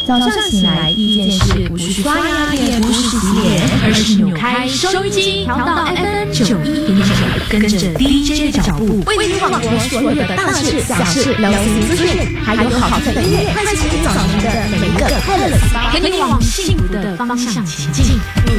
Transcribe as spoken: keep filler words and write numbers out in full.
早上醒来第一件事不是刷牙，也不是洗脸，而是扭开收音机，调到 F M 九一点九，跟着 D J 的脚步，为你网罗所有的大事、小事、流行资讯，还有好听的音乐，开启早晨的每一个快乐 S P A， 陪你往幸福的方向前进。